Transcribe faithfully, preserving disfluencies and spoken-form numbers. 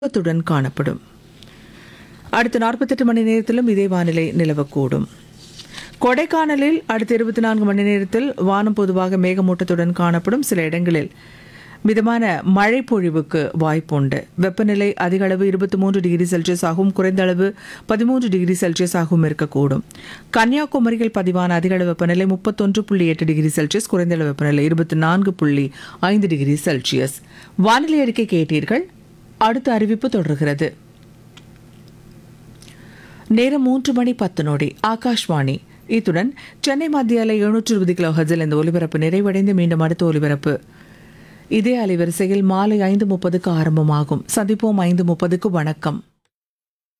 துடன் காணப்படும். அடுத்த நாற்பத்தெட்டு மணி நேரத்திலும் இதே வானிலை நிலவக்கூடும். கொடைக்கானலில் அடுத்த இருபத்தி நான்கு மணி நேரத்தில் வானம் பொதுவாக மேகமூட்டத்துடன் காணப்படும். சில இடங்களில் மிதமான மழை பொழிவுக்கு வாய்ப்புண்டு. வெப்பநிலை அதிக அளவு இருபத்தி மூன்று டிகிரி செல்சியஸ் ஆகவும் குறைந்த அளவு பதிமூன்று டிகிரி செல்சியஸ் ஆகவும் இருக்கக்கூடும். கன்னியாகுமரியில் பதிவான அதிக அளவு வெப்பநிலை முப்பத்தொன்று புள்ளி எட்டு டிகிரி செல்சியஸ், குறைந்த அளவு வெப்பநிலை இருபத்தி நான்கு புள்ளி ஐந்து டிகிரி செல்சியஸ். வானிலை அறிக்கை கேட்டீர்கள். அடுத்த அறிவிப்பு தொடர்கிறது. நேரம் மூன்று மணி பத்து நொடி. ஆகாஷ்வாணி. இத்துடன் சென்னை மத்திய அலை எழுநூற்று இருபது கிலோ ஹெர்ட்ஸில் இந்த ஒலிபரப்பு நிறைவடைந்து மீண்டும் அடுத்த ஒலிபரப்பு இதே அலைவரிசையில் மாலை ஐந்து முப்பதுக்கு ஆரம்பமாகும். சந்திப்போம் ஐந்து முப்பதுக்கு. வணக்கம்.